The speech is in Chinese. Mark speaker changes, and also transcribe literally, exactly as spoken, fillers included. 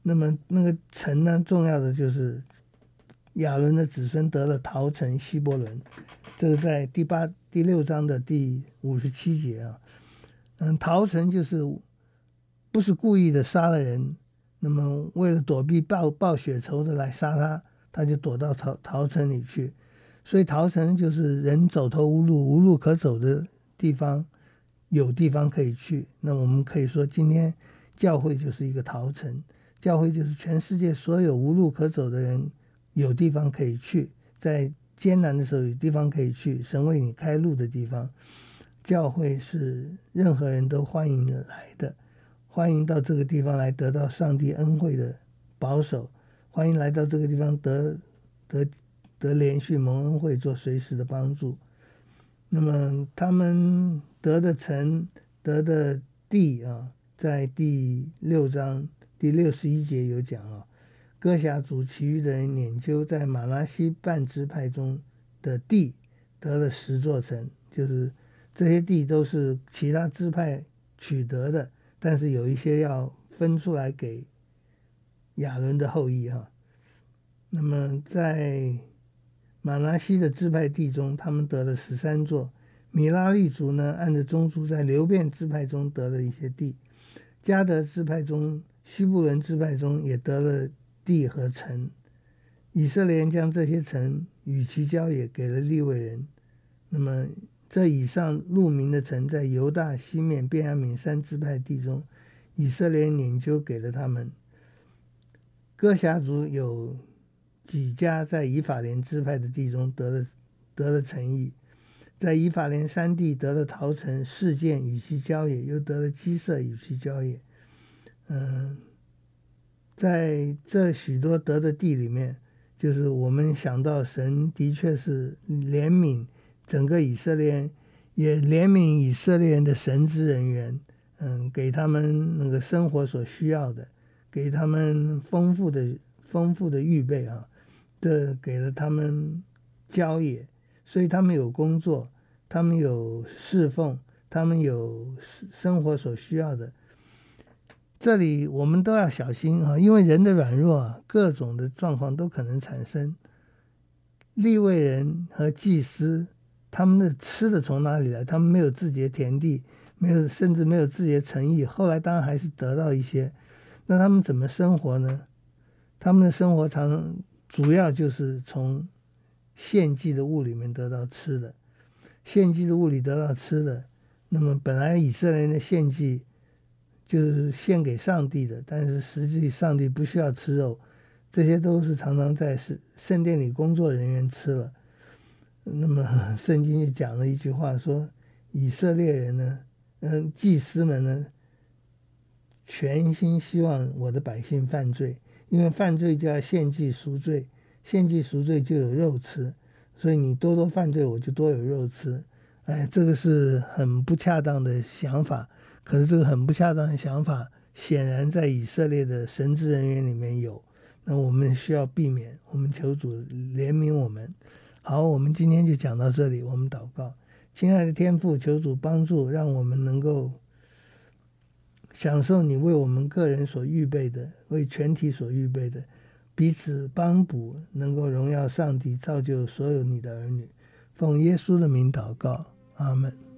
Speaker 1: 那么那个城呢，重要的就是亚伦的子孙得了逃城希伯伦，这个在第八第六章的第五十七节啊。嗯，逃城就是不是故意的杀了人，那么为了躲避报报血仇的来杀他，他就躲到逃逃城里去。所以逃城就是人走投无路、无路可走的地方，有地方可以去。那我们可以说，今天教会就是一个逃城，教会就是全世界所有无路可走的人有地方可以去，在艰难的时候有地方可以去，神为你开路的地方。教会是任何人都欢迎来的，欢迎到这个地方来得到上帝恩惠的保守，欢迎来到这个地方得得得连续蒙恩惠，做随时的帮助。那么他们得的城得的地啊，在第六章第六十一节有讲啊，哥辖族其余的人研究在马拿西半支派中的地得了十座城，就是这些地都是其他支派取得的，但是有一些要分出来给亚伦的后裔哈。那么在马拿西的支派地中，他们得了十三座。米拉利族呢，按着宗族在流便支派中得了一些地。迦得支派中、西布伦支派中也得了地和城。以色列人将这些城与其交也给了利未人。那么这以上路名的城在犹大、西面、便雅悯三支派地中，以色列人研究给了他们。哥辖族有几家在以法莲支派的地中得了得了城邑，在以法莲山地得了陶城、示剑与其交也，又得了基色与其交也。嗯，在这许多得的地里面，就是我们想到神的确是怜悯整个以色列人，也怜悯以色列人的神职人员，嗯，给他们那个生活所需要的，给他们丰富的丰富的预备啊，这给了他们郊野，所以他们有工作，他们有侍奉，他们有生活所需要的。这里我们都要小心啊，因为人的软弱啊，各种的状况都可能产生。利未人和祭司，他们的吃的从哪里来？他们没有自己的田地，没有，甚至没有自己的诚意。后来当然还是得到一些，那他们怎么生活呢？他们的生活常主要就是从献祭的物里面得到吃的，献祭的物里得到吃的。那么本来以色列人的献祭就是献给上帝的，但是实际上帝不需要吃肉，这些都是常常在圣殿里工作人员吃了。那么圣经就讲了一句话说，以色列人呢，嗯，祭司们呢，全心希望我的百姓犯罪，因为犯罪就要献祭赎罪，献祭赎罪就有肉吃，所以你多多犯罪，我就多有肉吃。哎，这个是很不恰当的想法，可是这个很不恰当的想法显然在以色列的神职人员里面有，那我们需要避免，我们求主怜悯我们。好，我们今天就讲到这里，我们祷告。亲爱的天父，求主帮助，让我们能够享受你为我们个人所预备的，为全体所预备的，彼此帮补，能够荣耀上帝，造就所有你的儿女。奉耶稣的名祷告，阿们。